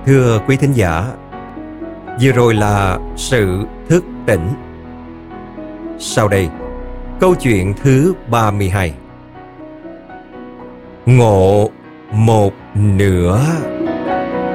Thưa quý thính giả, vừa rồi là sự thức tỉnh. Sau đây, câu chuyện thứ 32. Ngộ một nửa.